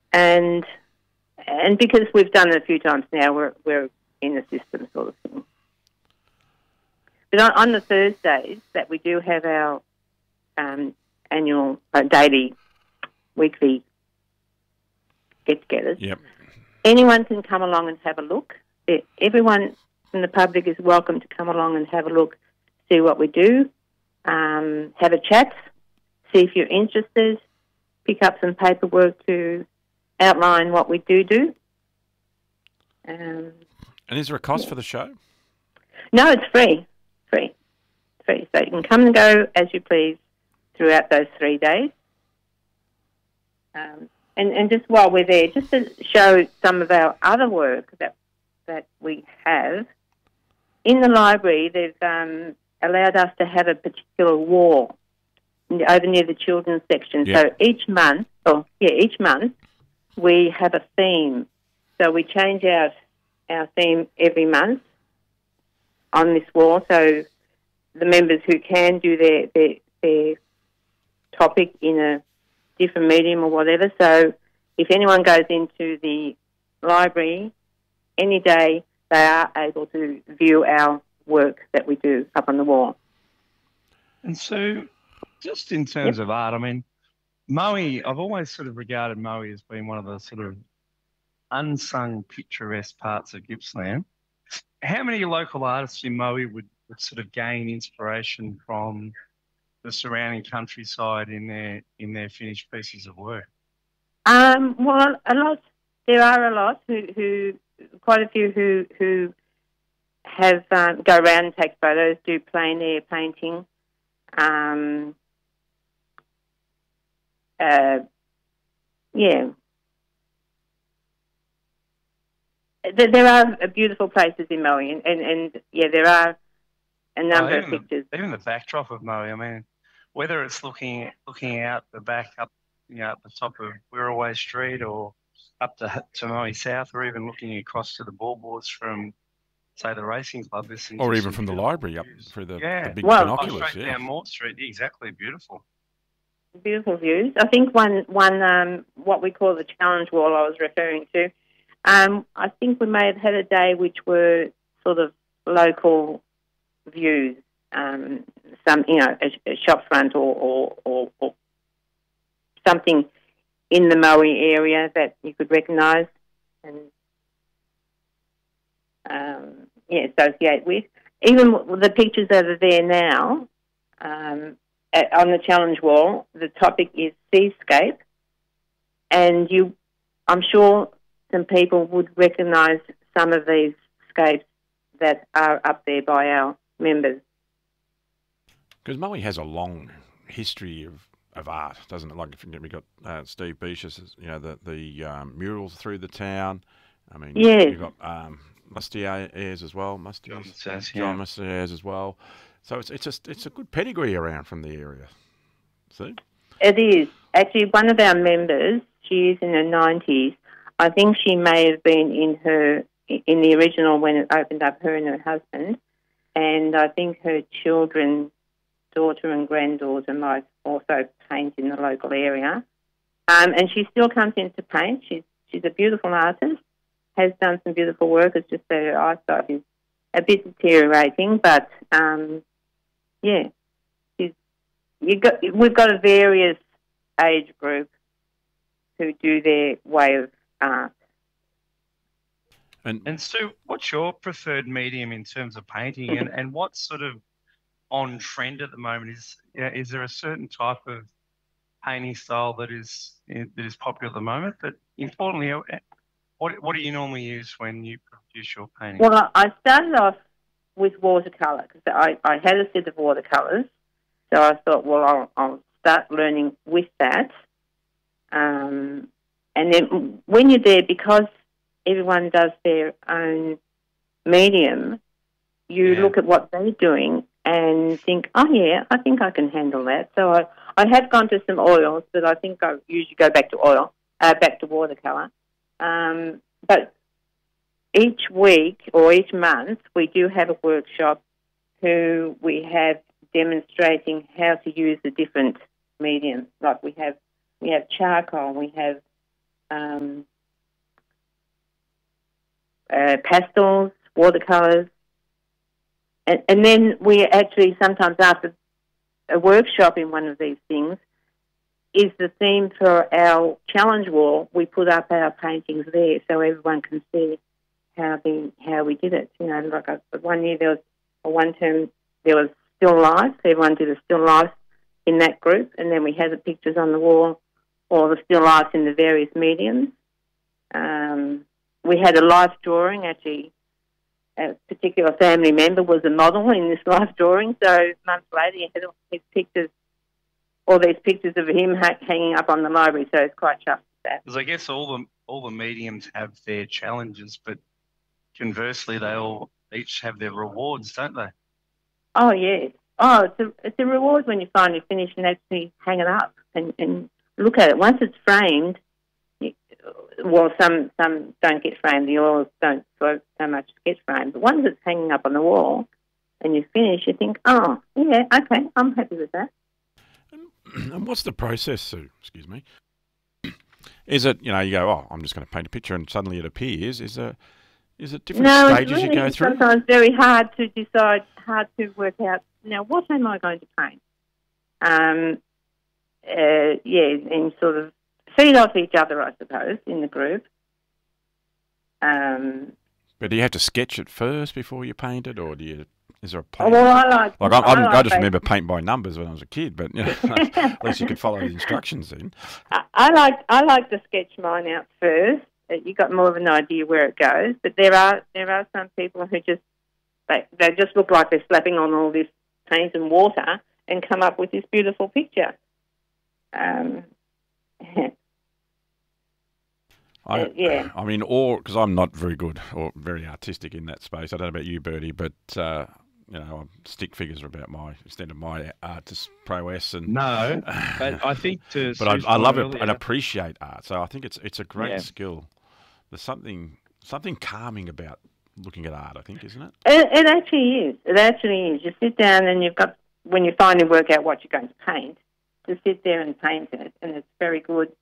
and because we've done it a few times now, we're in the system sort of thing. But on the Thursdays that we do have our annual, daily, weekly get-togethers, Yep. anyone can come along and have a look. Everyone from the public is welcome to come along and have a look, see what we do, have a chat, see if you're interested, pick up some paperwork to outline what we do. And is there a cost for the show? No, it's free. Free. So you can come and go as you please throughout those 3 days. And just while we're there, just to show some of our other work that we have, in the library they've allowed us to have a particular wall over near the children's section. Yeah. So each month we have a theme. So we change out our theme every month on this wall. So the members who can do their topic in a different medium or whatever. So if anyone goes into the library any day, they are able to view our work that we do up on the wall. And so, just in terms of art, I mean, Moe, I've always sort of regarded Moe as being one of the sort of unsung, picturesque parts of Gippsland. How many local artists in Moe would sort of gain inspiration from the surrounding countryside in their finished pieces of work? Well, a lot. There are a lot who quite a few who have go around and take photos, do plein air painting. Yeah. There are beautiful places in Moe, and there are a number of pictures. Even the backdrop of Moe, I mean, whether it's looking out the back up, up the top of Wirraway Street or up to Moe South, or even looking across to the ballboards from, say, the racing club. Or even from the library up through the big well, binoculars. Straight down Mort Street, exactly, beautiful. Beautiful views. I think one what we call the challenge wall I was referring to, I think we may have had a day which were sort of local views, some, a shop front or something in the Moe area that you could recognise and associate with. Even the pictures that are there now on the challenge wall, the topic is seascape, and I'm sure some people would recognise some of these scapes that are up there by our members. Because Moe has a long history of art, doesn't it? Like we got Steve Beach's, the murals through the town. I mean, you've got Mustier's as well. John Mustier's as well. So it's a good pedigree around from the area. See? It is. Actually, one of our members, she is in her 90s. I think she may have been in the original when it opened up, her and her husband. And I think her children, daughter and granddaughter, might also paint in the local area. And she still comes in to paint. She's a beautiful artist, has done some beautiful work. It's just that her eyesight is a bit deteriorating, but we've got a various age group who do their way of art. And Sue, what's your preferred medium in terms of painting, and what's sort of on trend at the moment? Is there a certain type of painting style that is popular at the moment? But importantly, what do you normally use when you produce your painting? Well, I started off with watercolour because I had a set of watercolours, so I thought, well, I'll start learning with that. And then when you're there, because everyone does their own medium, you look at what they're doing and think, oh, yeah, I think I can handle that. So I have gone to some oils, but I think I usually go back to back to watercolour. But each week or each month we do have a workshop who we have demonstrating how to use the different mediums. Like we have charcoal, we have pastels, watercolours. And then we actually sometimes after a workshop in one of these things is the theme for our challenge wall. We put up our paintings there so everyone can see how we did it. You know, like one year one term there was still life. Everyone did a still life in that group, and then we had the pictures on the wall or the still lifes in the various mediums. We had a life drawing actually. A particular family member was a model in this life drawing, so months later he had all these pictures of him hanging up on the library, so it's quite chuffed with that. Because I guess all the mediums have their challenges, but conversely they all each have their rewards, don't they? Oh, yes. Oh, it's a reward when you finally finish and actually hang it up and look at it. Once it's framed, well, some don't get framed. The oils don't so much get framed. But once it's hanging up on the wall and you finish, you think, oh, yeah, okay, I'm happy with that. And what's the process, Sue? Excuse me. Is it, you go, oh, I'm just going to paint a picture and suddenly it appears? Is it different stages you go through? Sometimes very hard to decide, hard to work out, now, what am I going to paint? And sort of feed off each other, I suppose, in the group. But do you have to sketch it first before you paint it, or is there a plan? Well, I just remember painting by numbers when I was a kid, but at least you could follow the instructions then. I like to sketch mine out first. You got more of an idea where it goes, but there are some people who just they just look like they're slapping on all this paint and water and come up with this beautiful picture. I mean, because I'm not very good or very artistic in that space. I don't know about you, Bertie, but stick figures are about my extent of my artist prowess. And no, but I think but I love it and appreciate art. So I think it's a great skill. There's something calming about looking at art, I think, isn't it? It actually is. It actually is. You sit down and when you finally work out what you're going to paint, to sit there and paint it, and it's very good.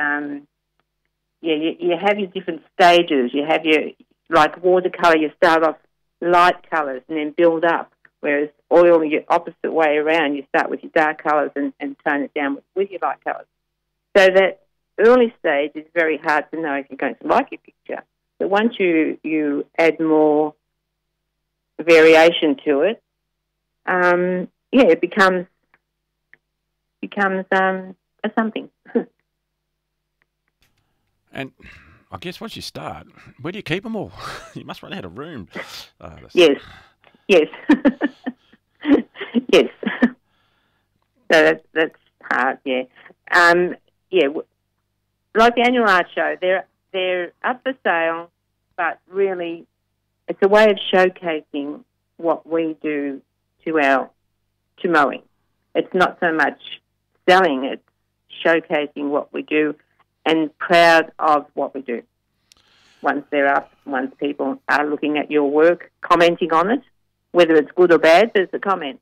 You have your different stages. You have your, like watercolour, you start off light colours and then build up, whereas oil, your opposite way around, you start with your dark colours and tone it down with your light colours. So that early stage is very hard to know if you're going to like your picture. But once you add more variation to it, it becomes a something. And I guess once you start, where do you keep them all? You must run out of room. Yes. Yes. So that's hard, yeah. Like the annual art show, they're up for sale, but really it's a way of showcasing what we do to mowing. It's not so much selling, it's showcasing what we do and proud of what we do. Once they're up, once people are looking at your work, commenting on it, whether it's good or bad, there's a comment.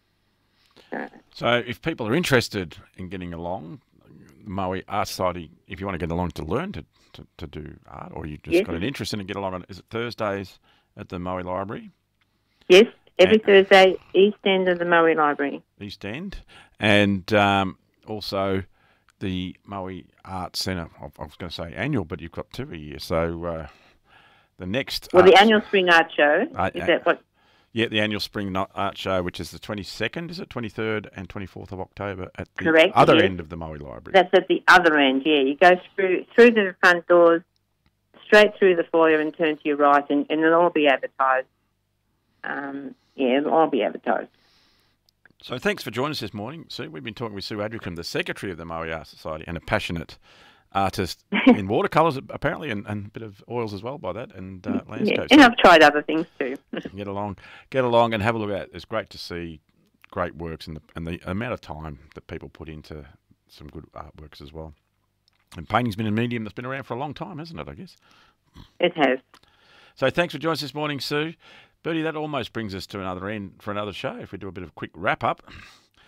So if people are interested in getting along, the Maui Art Society, if you want to get along to learn to do art, or you just got an interest in it, get along, is it Thursdays at the Maui Library? Yes, every Thursday, East End of the Maui Library. East End. And also the Maui Art Centre, I was going to say annual, but you've got 2 a year. So the next... Well, the annual Spring Art Show, is that what... Yeah, the annual Spring Art Show, which is the 22nd, is it? 23rd and 24th of October at the other end of the Maui Library. That's at the other end, yeah. You go through the front doors, straight through the foyer and turn to your right, and it'll all be advertised. It'll all be advertised. So thanks for joining us this morning, Sue. We've been talking with Sue Adricum, the Secretary of the Maui Art Society and a passionate artist in watercolours, apparently, and a bit of oils as well by that, and landscapes. And I've tried other things too. Get along and have a look at it. It's great to see great works and the amount of time that people put into some good artworks as well. And painting's been a medium that's been around for a long time, hasn't it, I guess? It has. So thanks for joining us this morning, Sue. Bertie, that almost brings us to another end for another show, if we do a bit of a quick wrap-up.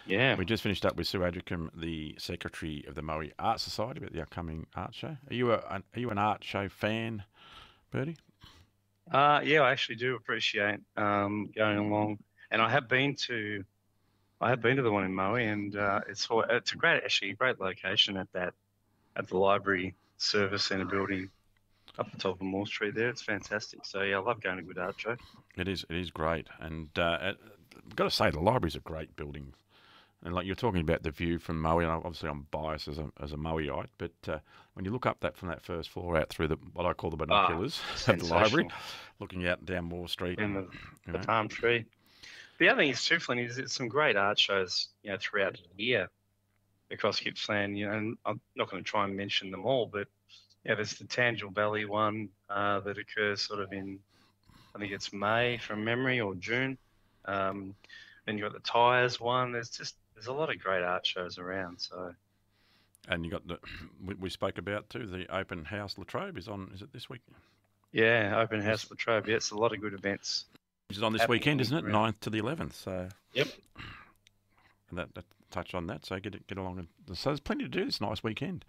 Yeah. We just finished up with Sue Adricum, the secretary of the Moe Art Society, about the upcoming art show. Are you an art show fan, Bertie? Yeah, I actually do appreciate going along, and I have been to the one in Moe, and it's a great location at the library service centre building up the top of Moore Street there. It's fantastic. So yeah, I love going to good art show. It is great, and I've got to say the library's a great building. And like you're talking about the view from Moe, and obviously I'm biased as a Moeite, but when you look up from that first floor out through what I call the binoculars of the library, looking out down Moore Street and the palm tree. The other thing is too, Flynn, is there's some great art shows, throughout the year across Gippsland. And I'm not going to try and mention them all, but there's the Tangel Valley one that occurs sort of in, I think it's May from memory, or June. Then you've got the Tyres one. There's a lot of great art shows around. So, and you got we spoke about too, the Open House Latrobe is it this week? Yeah, Open House Latrobe. Yeah, it's a lot of good events. Which is on this weekend, isn't it? 9th to the 11th. So yep. And that touched on that. So get along. So there's plenty to do this nice weekend.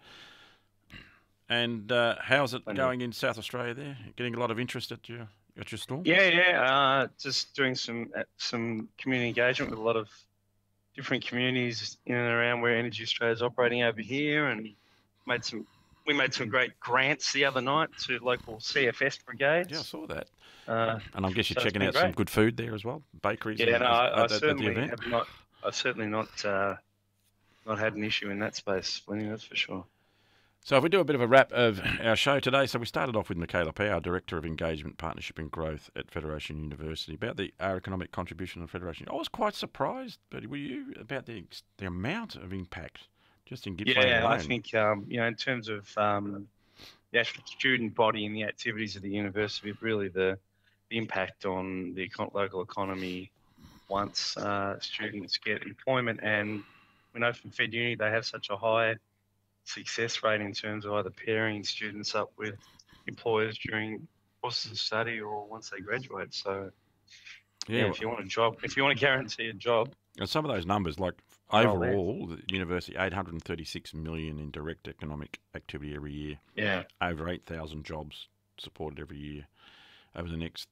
And how's it going in South Australia there? Getting a lot of interest at your stall? Yeah. Just doing some community engagement with a lot of different communities in and around where Energy Australia is operating over here, and we made some great grants the other night to local CFS brigades. Yeah, I saw that. And I guess you're checking out great. some good food there as well, bakeries. Yeah, I certainly at the event. have not. I've certainly not had an issue in that space, Lenny, that's for sure. So if we do a bit of a wrap of our show today, so we started off with Michaela Power, Director of Engagement, Partnership and Growth at Federation University, about our economic contribution to Federation. I was quite surprised, Bertie, were you, about the amount of impact just in Gippsland alone? Yeah, I think, in terms of the actual student body and the activities of the university, really the impact on the local economy once students get employment. And we know from Fed Uni they have such a high success rate in terms of either pairing students up with employers during courses of study or once they graduate. So, if you want to guarantee a job. And some of those numbers, like overall, the university, 836 million in direct economic activity every year. Yeah. Over 8,000 jobs supported every year. Over the next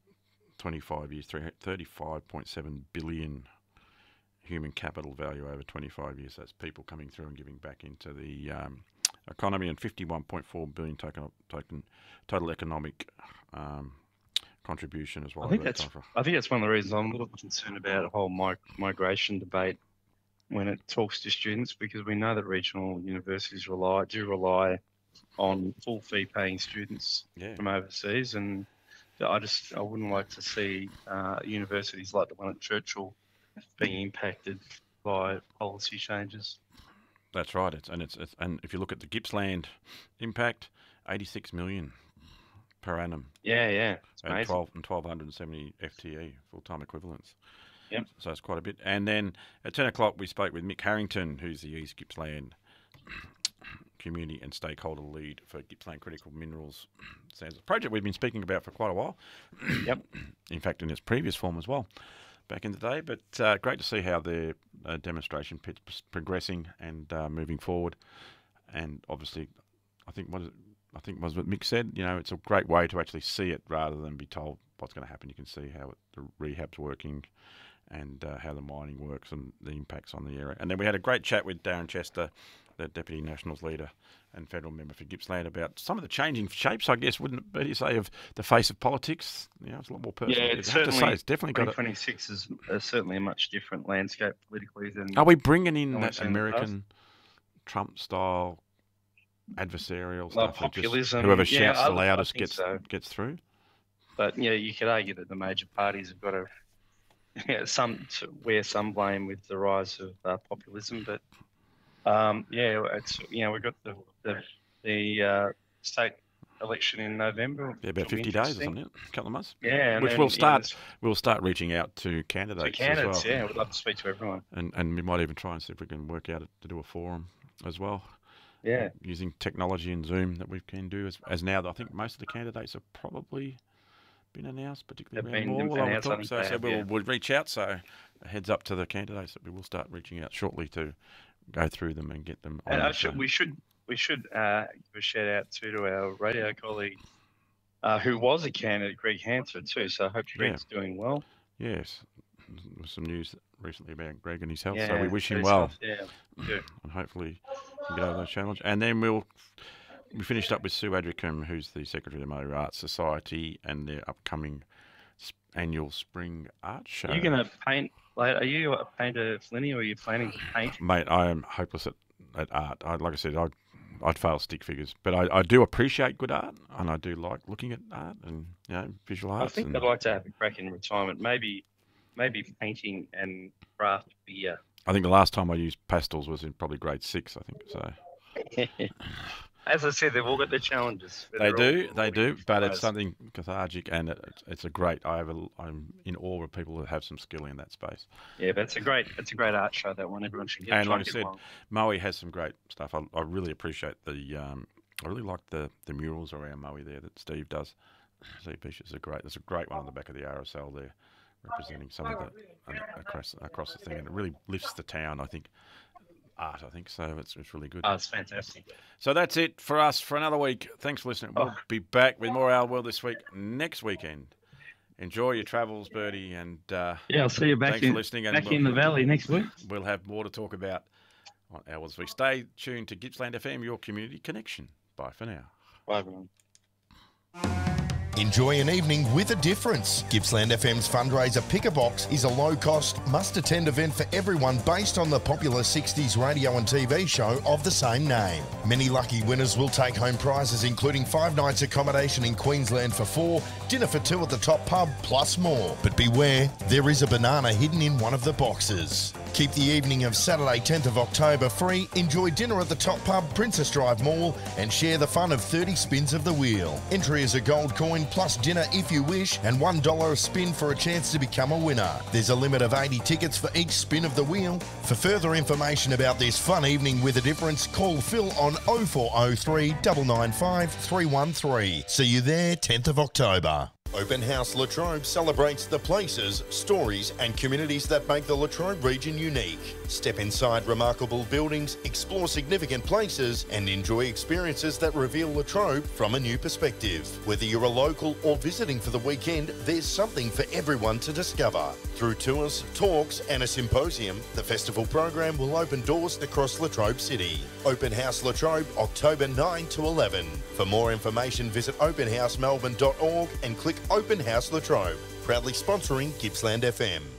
25 years, 35.7 billion human capital value over 25 years. That's people coming through and giving back into the economy, and 51.4 billion total economic contribution as well. I think that's one of the reasons I'm a little concerned about the whole migration debate when it talks to students, because we know that regional universities do rely on full fee paying students from overseas, and I wouldn't like to see universities like the one at Churchill being impacted by policy changes. That's right. And if you look at the Gippsland impact, 86 million per annum. Yeah. It's and amazing. 1,270 FTE, full-time equivalents. Yep. So it's quite a bit. And then at 10 o'clock, we spoke with Mick Harrington, who's the East Gippsland community and stakeholder lead for Gippsland Critical Minerals Sands, a project we've been speaking about for quite a while. Yep. In fact, in its previous form as well, back in the day. But great to see how their demonstration pit's progressing and moving forward. And obviously, I think was what Mick said. It's a great way to actually see it rather than be told what's going to happen. You can see how the rehab's working and how the mining works and the impacts on the area. And then we had a great chat with Darren Chester, the Deputy Nationals Leader and Federal Member for Gippsland, about some of the changing shapes, I guess, wouldn't it be to say, of the face of politics? It's a lot more personal. Yeah, it's definitely got 2026 is certainly a much different landscape politically than... Are we bringing in that American Trump-style adversarial stuff? Populism. Whoever shouts the loudest gets through? But, you could argue that the major parties have got to wear some blame with the rise of populism, but we've got the state election in November. Yeah, about 50 days or something, a couple of months. Yeah, which we'll start reaching out to candidates. As well. Yeah, we'd love to speak to everyone. And we might even try and see if we can work out to do a forum as well. Yeah, using technology and Zoom that we can do as now. I think most of the candidates are probably been announced, particularly around Morwell. So we'll reach out. So a heads up to the candidates that we will start reaching out shortly to go through them and get them. And we should give a shout out to our radio colleague who was a candidate, Greg Hansford too. So I hope Greg's doing well. Yes, there's some news recently about Greg and his health. So we wish him well. And hopefully he can get over those challenges. And then we finished up with Sue Adricum, who's the Secretary of the Maori Arts Society, and their upcoming annual spring art show. Are you going to paint? Are you a painter, Flinny, or are you planning to paint? Mate, I am hopeless at art. Like I said, I'd fail stick figures, but I do appreciate good art, and I do like looking at art and visual arts. I think I'd like to have a crack in retirement. Maybe painting and craft beer. I think the last time I used pastels was in probably grade 6. I think so. As I said, they've all got their challenges. They do, but it's something cathartic, and it's a great. I'm in awe of people that have some skill in that space. Yeah, but it's a great art show. That one, everyone should get. And like I said, Maui has some great stuff. I really appreciate I really like the murals around Maui there that Steve does. Steve Bishop's there's a great one on the back of the RSL there, representing some of that across the thing, and it really lifts the town. I think. Art, I think so. It's really good. Oh, it's fantastic. So that's it for us for another week. Thanks for listening. We'll be back with more Our World this week next weekend. Enjoy your travels, Bertie, and I'll see you back in the valley next week. We'll have more to talk about on Our World this week. Stay tuned to Gippsland FM, your community connection. Bye for now. Bye, everyone. Enjoy an evening with a difference. Gippsland FM's fundraiser Pick a Box is a low-cost, must-attend event for everyone based on the popular 60s radio and TV show of the same name. Many lucky winners will take home prizes including 5 nights accommodation in Queensland for 4, dinner for 2 at the Top Pub, plus more. But beware, there is a banana hidden in one of the boxes. Keep the evening of Saturday 10th of October free, enjoy dinner at the Top Pub, Princess Drive Mall, and share the fun of 30 spins of the wheel. Entry is a gold coin plus dinner if you wish, and $1 a spin for a chance to become a winner. There's a limit of 80 tickets for each spin of the wheel. For further information about this fun evening with a difference, call Phil on 0403 995 313. See you there 10th of October. Open House Latrobe celebrates the places, stories and communities that make the Latrobe region unique. Step inside remarkable buildings, explore significant places and enjoy experiences that reveal Latrobe from a new perspective. Whether you're a local or visiting for the weekend, there's something for everyone to discover. Through tours, talks and a symposium, the festival program will open doors across Latrobe City. Open House Latrobe, October 9 to 11. For more information, visit openhousemelbourne.org and click Open House Latrobe, proudly sponsoring Gippsland FM.